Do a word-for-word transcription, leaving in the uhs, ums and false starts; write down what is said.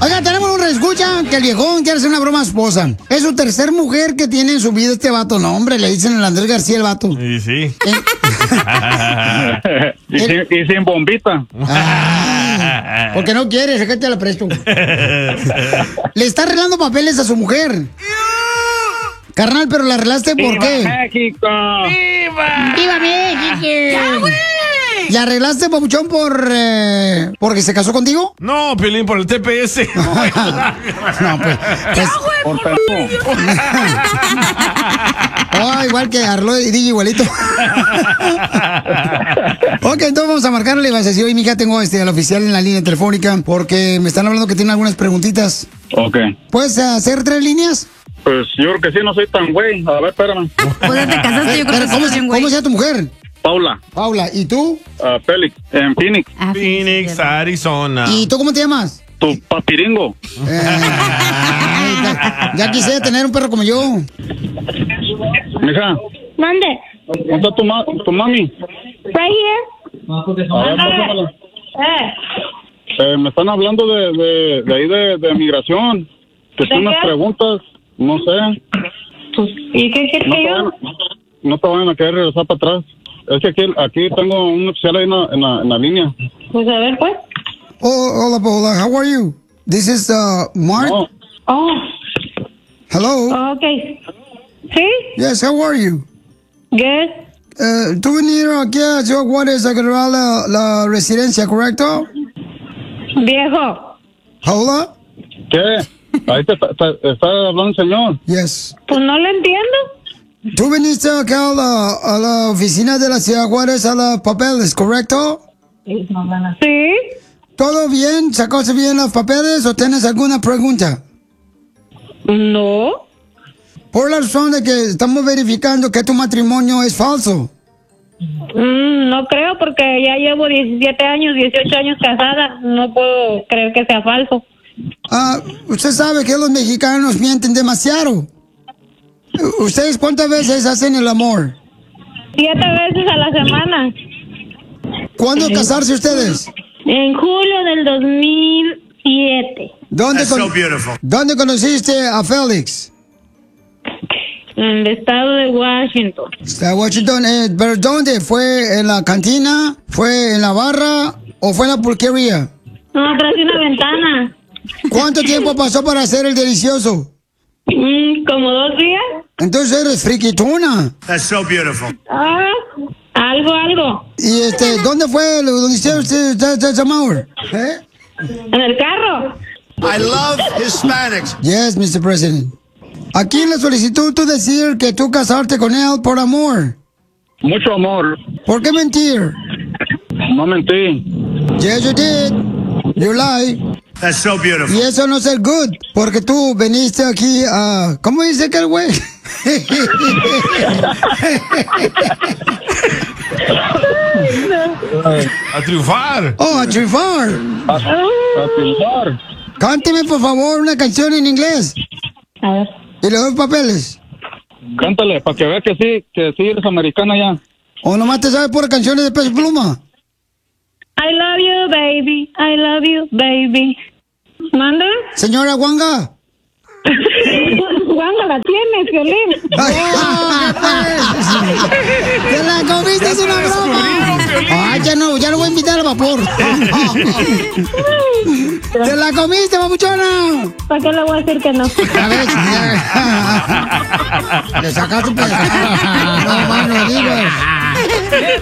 Oiga, tenemos un reescucha que el viejón quiere hacer una broma a su esposa. Es su tercer mujer que tiene en su vida este vato. No, hombre, le dicen el Andrés García el vato. Sí, sí. y, sin, y sin bombita. Ah, porque no quiere, es que te la presto. Le está arreglando papeles a su mujer. Carnal, pero la arreglaste ¿por qué? ¡Viva México! ¡Viva! ¡Viva México! ¿La arreglaste, papuchón, por eh, porque se casó contigo? No, Piolín, por el T P S. No, pues. pues Por pendejo. oh, igual que Arlo y D J igualito. Ok, entonces vamos a marcarle. Vas a decir, oye, mija, tengo este, al oficial en la línea telefónica porque me están hablando que tienen algunas preguntitas. Ok. ¿Puedes hacer tres líneas? Pues yo creo que sí, no soy tan güey. A ver, espérame. Pues ya te casaste, yo creo Pero, que ¿cómo, sí, se, güey. ¿Cómo se llama tu mujer? Paula. Paula. ¿Y tú? Uh, Félix. En Phoenix. Ah, sí, Phoenix, sí, sí. Arizona. ¿Y tú cómo te llamas? Tu papiringo. Eh, ay, ya, ya quisiera tener un perro como yo. Mija, Mande. ¿dónde está tu, ma tu mami? Right here. A ver, pásamela. Eh. Eh, me están hablando de, de, de ahí de, de migración. Que ¿De tú unas qué? preguntas, no sé. Pues, ¿y qué quieres No que te, yo? vayan, no te vayan a querer regresar para atrás. Es que aquí, aquí tengo un oficial ahí en la, en la, en la línea. Pues a ver, pues. Oh, hola, Paula. How are you? This is uh, Mark. No, Oh, Hello. ok. ¿Sí? Yes, how are you? Good. Eh, tú viniste aquí a Ciudad Juárez a agarrar la, la residencia, ¿correcto? Viejo. Hola. ¿qué? Ahí te, te- te está hablando el señor. Yes. Pues no lo entiendo. Tú viniste acá a la, a la oficina de la Ciudad Juárez a los papeles, ¿correcto? Sí. ¿Todo bien? ¿Sacaste bien los papeles o tienes alguna pregunta? No. Por la razón de que estamos verificando que tu matrimonio es falso. Mm, no creo porque ya llevo diecisiete años, dieciocho años casada. No puedo creer que sea falso. Ah, usted sabe que los mexicanos mienten demasiado. ¿Ustedes cuántas veces hacen el amor? Siete veces a la semana. ¿Cuándo casarse ustedes? En julio del dos mil siete. ¿Dónde, con- ¿Dónde conociste a Félix? En el estado de Washington. Está Washington, eh, ¿pero dónde? ¿Fue en la cantina? ¿Fue en la barra? ¿O fue en la pulquería? No, tras una ventana. ¿Cuánto tiempo pasó para hacer el delicioso? Mm, como dos días. Entonces eres friquitona. Ah, algo, algo. ¿Y este, dónde fue donde hicieron usted ese amor? ¿Eh? En el carro. I love Hispanics. Yes, mister President. Aquí en la solicitud tú decir que tú casarte con él por amor. Mucho amor. ¿Por qué mentir? No mentí. Yes, you did. You lie. That's so beautiful. Y eso no es el good, porque tú viniste aquí a... ¿Cómo dice que el güey? A triunfar. Oh, a triunfar. A, a triunfar. Cánteme, por favor, una canción en inglés. A ver. Y le doy papeles. Cántale, para que vea que sí, que sí eres americana ya. O nomás te sabes por canciones de Peso Pluma. I love you, baby. I love you, baby. ¿Manda? Señora Wanga. ¿Cuándo la tienes, Violín? ¡Te la comiste, es una broma! Ay, ya no, ya no voy a invitar al vapor. ¡Te la comiste, papuchona! ¿Para qué le voy a decir que no? A ver, si- le sacaste un pedazo. No, mano, digas.